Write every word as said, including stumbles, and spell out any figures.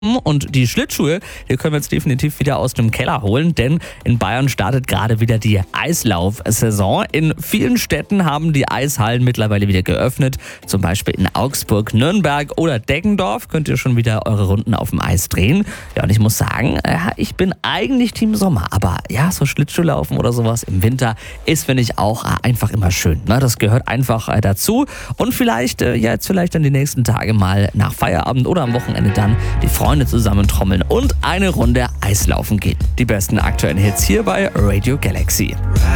Und die Schlittschuhe, die können wir jetzt definitiv wieder aus dem Keller holen, denn in Bayern startet gerade wieder die Eislaufsaison. In vielen Städten haben die Eishallen mittlerweile wieder geöffnet. Zum Beispiel in Augsburg, Nürnberg oder Deggendorf könnt ihr schon wieder eure Runden auf dem Eis drehen. Ja, und ich muss sagen, ich bin eigentlich Team Sommer. Aber ja, so Schlittschuhlaufen oder sowas im Winter ist, finde ich, auch einfach immer schön. Das gehört einfach dazu. Und vielleicht, ja, jetzt vielleicht dann die nächsten Tage mal nach Feierabend oder am Wochenende dann die Freunde zusammentrommeln und eine Runde Eislaufen gehen. Die besten aktuellen Hits hier bei Radio Galaxy.